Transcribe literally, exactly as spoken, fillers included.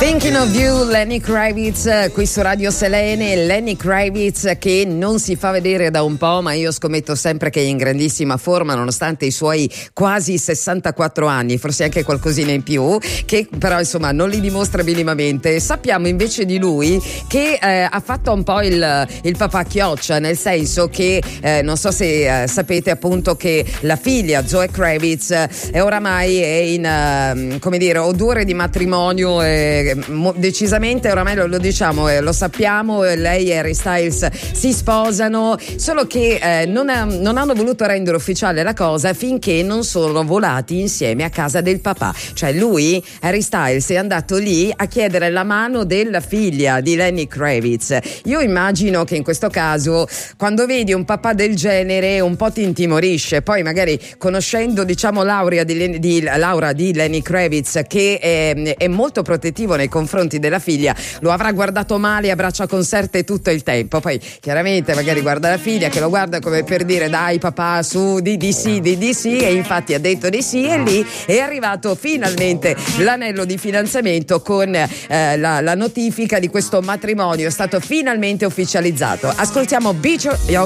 Thinking of You, Lenny Kravitz, qui su Radio Selene. Lenny Kravitz che non si fa vedere da un po', ma io scommetto sempre che è in grandissima forma nonostante i suoi quasi sessantaquattro anni, forse anche qualcosina in più, che però insomma non li dimostra minimamente. Sappiamo invece di lui che eh, ha fatto un po' il, il papà chioccia, nel senso che eh, non so se eh, sapete appunto che la figlia Zoe Kravitz è oramai è in uh, come dire odore di matrimonio, eh, decisamente oramai lo, lo diciamo, eh, lo sappiamo, eh, lei e Harry Styles si sposano, solo che eh, non, ha, non hanno voluto rendere ufficiale la cosa finché non sono volati insieme a casa del papà. Cioè lui, Harry Styles, è andato lì a chiedere la mano della figlia di Lenny Kravitz. Io immagino che in questo caso, quando vedi un papà del genere, un po' ti intimorisce. Poi magari conoscendo diciamo Laura di, di, Laura di Lenny Kravitz, che è, è molto protettivo nei confronti della figlia, lo avrà guardato male a braccia conserte tutto il tempo. Poi chiaramente magari guarda la figlia che lo guarda come per dire dai papà su, di di sì, di di sì, e infatti ha detto di sì, e lì è arrivato finalmente l'anello di fidanzamento con eh, la, la notifica di questo matrimonio, è stato finalmente ufficializzato. Ascoltiamo Beach